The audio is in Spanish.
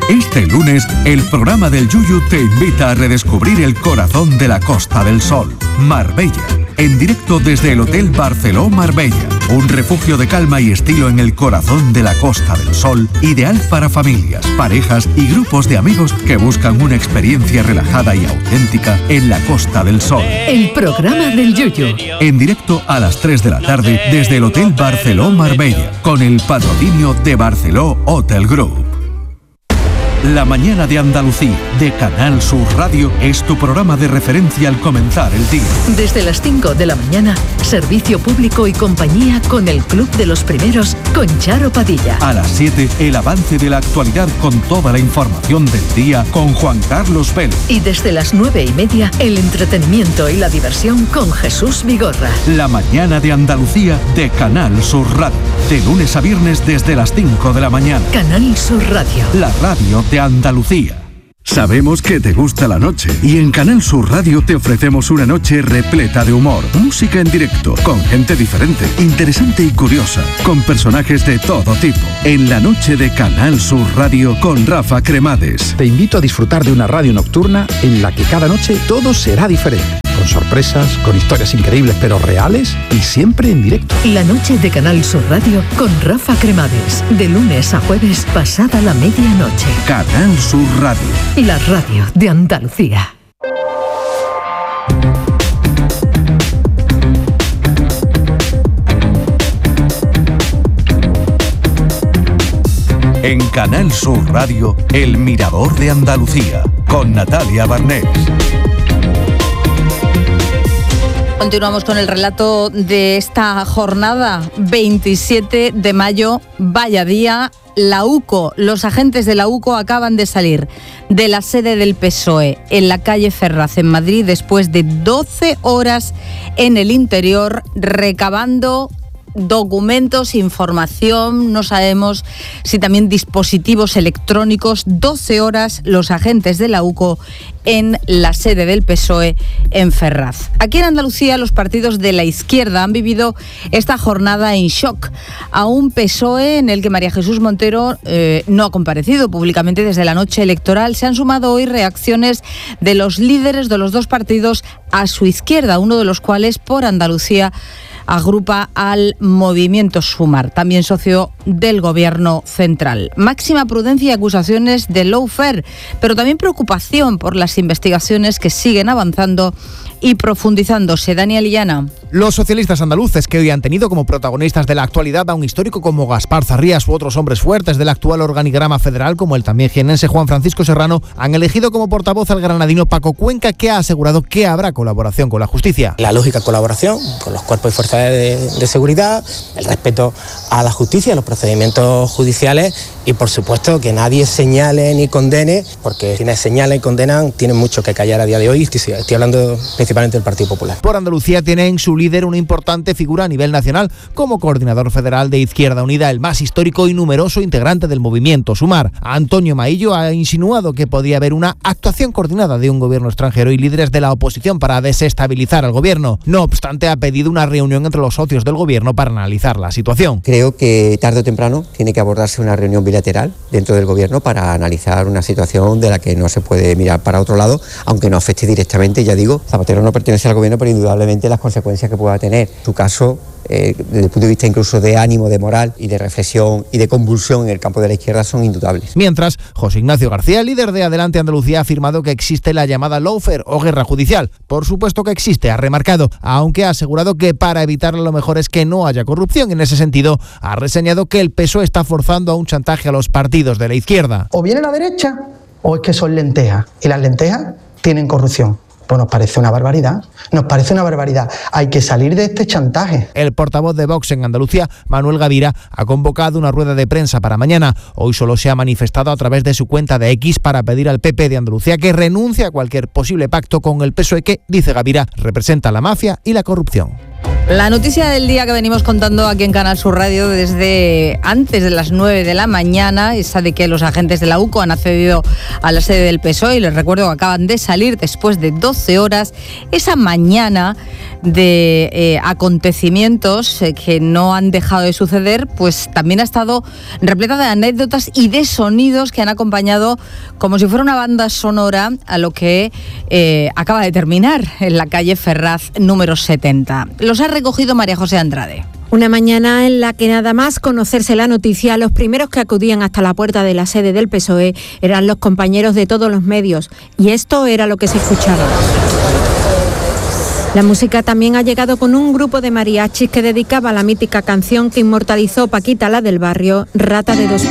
Este lunes, el programa del Yuyu te invita a redescubrir el corazón de la Costa del Sol, Marbella. En directo desde el Hotel Barceló Marbella, un refugio de calma y estilo en el corazón de la Costa del Sol, ideal para familias, parejas y grupos de amigos que buscan una experiencia relajada y auténtica en la Costa del Sol. El programa del Yuyu. En directo a las 3 de la tarde desde el Hotel Barceló Marbella, con el patrocinio de Barceló Hotel Group. La mañana de Andalucía, de Canal Sur Radio, es tu programa de referencia al comenzar el día. Desde las 5 de la mañana, servicio público y compañía con el Club de los Primeros, con Charo Padilla. A las 7, el avance de la actualidad con toda la información del día con Juan Carlos Vélez. Y desde las 9:30, el entretenimiento y la diversión con Jesús Vigorra. La mañana de Andalucía, de Canal Sur Radio, de lunes a viernes desde las 5 de la mañana. Canal Sur Radio. La radio de Andalucía. Sabemos que te gusta la noche y en Canal Sur Radio te ofrecemos una noche repleta de humor, música en directo, con gente diferente, interesante y curiosa, con personajes de todo tipo. En la noche de Canal Sur Radio con Rafa Cremades. Te invito a disfrutar de una radio nocturna en la que cada noche todo será diferente, con sorpresas, con historias increíbles pero reales y siempre en directo. La noche de Canal Sur Radio con Rafa Cremades, de lunes a jueves pasada la medianoche. Canal Sur Radio. La radio de Andalucía. En Canal Sur Radio, El Mirador de Andalucía, con Natalia Barnés. Continuamos con el relato de esta jornada, 27 de mayo, vaya día. La UCO, los agentes de la UCO acaban de salir de la sede del PSOE en la calle Ferraz, en Madrid, después de 12 horas en el interior recabando documentos, información, no sabemos si también dispositivos electrónicos. 12 horas los agentes de la UCO en la sede del PSOE en Ferraz. Aquí en Andalucía los partidos de la izquierda han vivido esta jornada en shock a un PSOE en el que María Jesús Montero no ha comparecido públicamente desde la noche electoral. Se han sumado hoy reacciones de los líderes de los dos partidos a su izquierda, uno de los cuales por Andalucía agrupa al Movimiento Sumar, también socio del Gobierno central. Máxima prudencia y acusaciones de lawfare, pero también preocupación por las investigaciones que siguen avanzando y profundizándose. Daniel Illana. Los socialistas andaluces, que hoy han tenido como protagonistas de la actualidad a un histórico como Gaspar Zarrías u otros hombres fuertes del actual organigrama federal, como el también jienense Juan Francisco Serrano, han elegido como portavoz al granadino Paco Cuenca, que ha asegurado que habrá colaboración con la justicia. La lógica colaboración con los cuerpos y fuerzas de seguridad, el respeto a la justicia, a los procedimientos judiciales y, por supuesto, que nadie señale ni condene, porque quienes señalan y condenan tienen mucho que callar a día de hoy. Estoy hablando principalmente del Partido Popular. Por Andalucía tiene en su líder una importante figura a nivel nacional como coordinador federal de Izquierda Unida, el más histórico y numeroso integrante del Movimiento Sumar. Antonio Maillo ha insinuado que podría haber una actuación coordinada de un gobierno extranjero y líderes de la oposición para desestabilizar al gobierno. No obstante, ha pedido una reunión entre los socios del gobierno para analizar la situación. Creo que tarde o temprano tiene que abordarse una reunión bilateral dentro del gobierno para analizar una situación de la que no se puede mirar para otro lado, aunque no afecte directamente. Ya digo, Zapatero no pertenece al gobierno, pero indudablemente las consecuencias que pueda tener su caso, desde el punto de vista incluso de ánimo, de moral y de reflexión y de convulsión en el campo de la izquierda, son indudable. Mientras, José Ignacio García, líder de Adelante Andalucía, ha afirmado que existe la llamada lawfare o guerra judicial. Por supuesto que existe, ha remarcado, aunque ha asegurado que para evitarla lo mejor es que no haya corrupción. En ese sentido, ha reseñado que el PSOE está forzando a un chantaje a los partidos de la izquierda. O viene la derecha o es que son lentejas, y las lentejas tienen corrupción. Pues nos parece una barbaridad, hay que salir de este chantaje. El portavoz de Vox en Andalucía, Manuel Gavira, ha convocado una rueda de prensa para mañana. Hoy solo se ha manifestado a través de su cuenta de X para pedir al PP de Andalucía que renuncie a cualquier posible pacto con el PSOE que, dice Gavira, representa la mafia y la corrupción. La noticia del día que venimos contando aquí en Canal Sur Radio desde antes de las 9 de la mañana, esa de que los agentes de la UCO han accedido a la sede del PSOE, y les recuerdo que acaban de salir después de 12 horas, esa mañana de acontecimientos que no han dejado de suceder, pues también ha estado repleta de anécdotas y de sonidos que han acompañado como si fuera una banda sonora a lo que acaba de terminar en la calle Ferraz número 70. Los ha recogido María José Andrade. Una mañana en la que nada más conocerse la noticia, los primeros que acudían hasta la puerta de la sede del PSOE eran los compañeros de todos los medios, y esto era lo que se escuchaba. La música también ha llegado con un grupo de mariachis que dedicaba la mítica canción que inmortalizó Paquita, la del barrio, Rata de dos